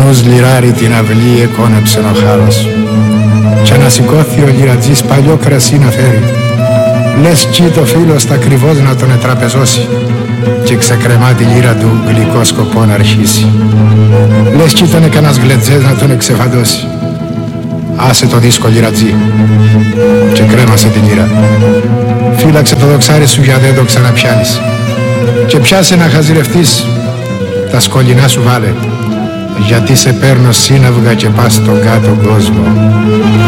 νους λιράρι την αυλή εκόνεψεν ο χάρος. Κι ανασηκώθη ο λιρατζής παλιό κρασί να φέρει. Λες κι το φίλος τα ακριβώς να τον ετραπεζώσει και ξεκρεμά τη λύρα του γλυκό σκοπό να αρχίσει. Λες κι ήταν κανάς γλετζές να τον εξεφαντώσει. Άσε το δίσκο λιρατζή και κρέμασε τη λύρα. Φύλαξε το δοξάρι σου για δεν το ξαναπιάνεις. Και πιάσε να χαζιρευτείς, τα σκολινά σου βάλε, γιατί σε παίρνω σύναυγα και πας στον κάτω κόσμο.